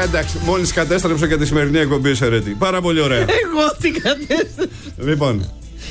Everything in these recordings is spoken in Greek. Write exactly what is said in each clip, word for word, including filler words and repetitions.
εντάξει, μόλις κατέστρεψα και τη σημερινή εκπομπή Σερέτη. Πάρα πολύ ωραία. Εγώ την κατέστρεψα. Λοιπόν.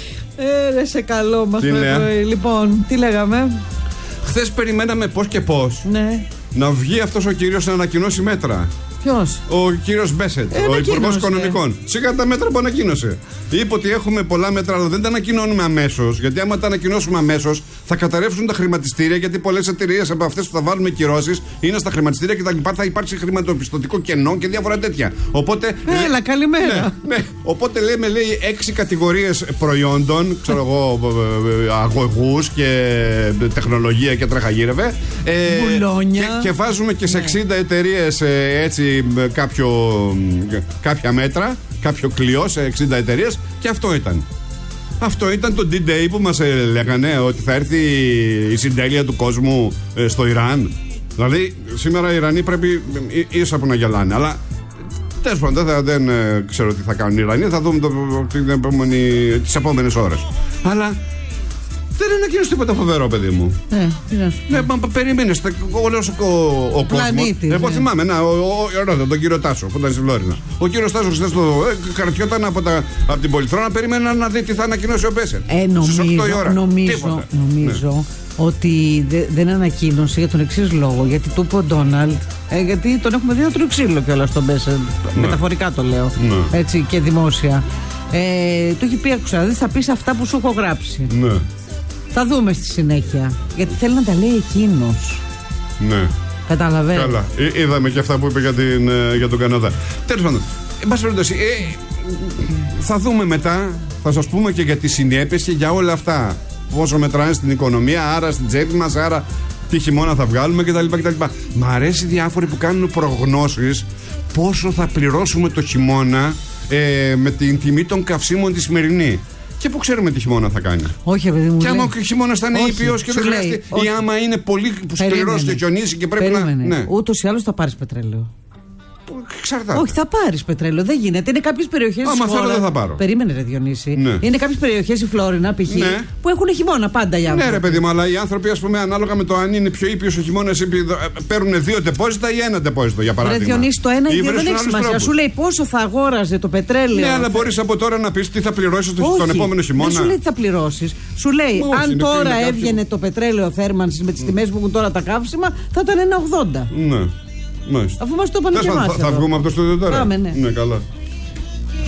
Ε, ρε, σε καλό μας το πρωί. Λοιπόν, τι λέγαμε. Χθες περιμέναμε πώς και πώς ναι. να βγει αυτός ο κύριος να ανακοινώσει μέτρα. Ποιος? Ο κύριος Μπέσετ, ε, ο Υπουργός Οικονομικών. Σιγά τα μέτρα που ανακοίνωσε. Είπε ότι έχουμε πολλά μέτρα, αλλά δεν τα ανακοινώνουμε αμέσως. Γιατί άμα τα ανακοινώσουμε αμέσως, θα καταρρεύσουν τα χρηματιστήρια. Γιατί πολλές εταιρείες από αυτές που θα βάλουμε κυρώσεις είναι στα χρηματιστήρια και τα λοιπά. Θα υπάρξει χρηματοπιστωτικό κενό και διάφορα τέτοια. Οπότε. Έλα, καλημέρα. Ναι, ναι. Οπότε λέμε, λέει, έξι κατηγορίες προϊόντων, ξέρω εγώ, αγωγούς και τεχνολογία και τραχαγύρευε. Ε, Μπουλόνια. Και, και βάζουμε και σε εξήντα εταιρείες έτσι. Κάποιο, κάποια μέτρα, κάποιο κλειό σε εξήντα εταιρείες και αυτό ήταν. Αυτό ήταν το ντι-Day που μας λέγανε ότι θα έρθει η συντέλεια του κόσμου στο Ιράν. Δηλαδή σήμερα οι Ιρανοί πρέπει ίσα που να γελάνε. Αλλά τέλος πάντων δεν, δεν ξέρω τι θα κάνουν οι Ιρανοί. Θα δούμε το, την επόμενη, τις επόμενες ώρες. Αλλά δεν ανακοίνωσε τίποτα φοβερό, παιδί μου. Ε, ναι, μα περίμενε. Όλος ο, ο, ο κόσμος. Εγώ ναι. θυμάμαι, να, ο, ο, ο, τον κύριο Τάσο που ήταν στη Φλόρινα. Ο κύριο Τάσο χθες το ε, κρατιόταν από, τα, από την Πολυθρόνα, περίμενε να δει τι θα ανακοινώσει ο Μπέσετ. Ε, νομίζω, νομίζω, νομίζω ναι. ότι δε, δεν ανακοίνωσε για τον εξής λόγο. Γιατί του είπε ο Ντόναλντ, ε, γιατί τον έχουμε δει να τρώει ξύλο κιόλας στον Μπέσετ. Ναι. Μεταφορικά το λέω. Ναι. Έτσι και δημόσια. Ε, του έχει πει, άκουσα, δεν θα πει αυτά που σου έχω γράψει. Ναι. Θα δούμε στη συνέχεια. Γιατί θέλει να τα λέει εκείνος. Ναι. Καταλαβαίνω. Καλά. Εί, είδαμε και αυτά που είπε για, την, για τον Καναδά. Τέλος πάντων. Εν πάση περιπτώσει, ε, θα δούμε μετά. Θα σας πούμε και για τις συνέπειες και για όλα αυτά. Πόσο μετράνε στην οικονομία, άρα στην τσέπη μας, άρα τι χειμώνα θα βγάλουμε κτλ. κτλ. Μ' αρέσει διάφοροι που κάνουν προγνώσεις πόσο θα πληρώσουμε το χειμώνα ε, με την τιμή των καυσίμων τη σημερινή. Και πού ξέρουμε τι χειμώνα θα κάνει. Όχι, παιδί μου. Και άμα ο χειμώνας θα είναι ήπιος και δεν χρειάζεται. Ή άμα είναι πολύ σκληρός και χιονίσει και πρέπει Περίμενε. να. Ναι. Ούτως ή άλλως θα πάρεις πετρέλαιο. Εξαρτάται. Όχι, θα πάρεις πετρέλαιο. Δεν γίνεται. Είναι κάποιες περιοχές. Άμα θέλω δεν θα πάρω. Περίμενε, ρε Διονύση. Ναι. Είναι κάποιες περιοχές, η Φλόρινα π.χ. Ναι. που έχουν χειμώνα πάντα για Ναι, ρε παιδί μου, αλλά οι άνθρωποι, ας πούμε, ανάλογα με το αν είναι πιο ήπιος ο χειμώνας, παίρνουν δύο τεπόζιτα ή ένα τεπόζιτο για παράδειγμα. Ρε Διονύση, το ένα ή δύο δεν έχει σημασία. Σου λέει πόσο θα αγόραζε το πετρέλαιο. Ναι, αλλά μπορείς από τώρα να πεις τι θα πληρώσεις τον επόμενο χειμώνα. Δεν σου λέει τι θα πληρώσεις. Σου λέει αν τώρα έβγαινε το πετρέλαιο θέρμανσης με τις τιμές που έχουν τώρα τα καύσιμα, θα ήταν ένα ογδόντα. Ναι. Μάλιστα. Αφού μας το είπαν και εμάς. Θα βγούμε από το στούντιο τώρα. Πάμε, ναι. Ναι, καλά.